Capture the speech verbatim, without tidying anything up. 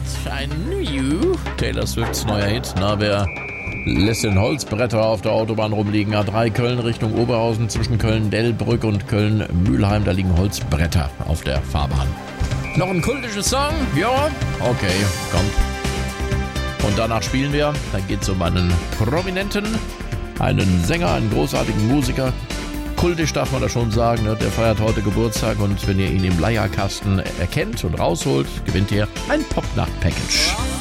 Ein New Taylor Swifts neuer Hit. Na, wer lässt den Holzbretter auf der Autobahn rumliegen? A drei Köln Richtung Oberhausen zwischen Köln-Dellbrück und Köln-Mülheim. Da liegen Holzbretter auf der Fahrbahn. Noch ein kultisches Song? Ja, okay, kommt. Und danach spielen wir. Dann geht's um einen Prominenten, einen Sänger, einen großartigen Musiker. Kultisch darf man da schon sagen, ne? Der feiert heute Geburtstag und wenn ihr ihn im Leierkasten erkennt und rausholt, gewinnt ihr ein Popnacht-Package.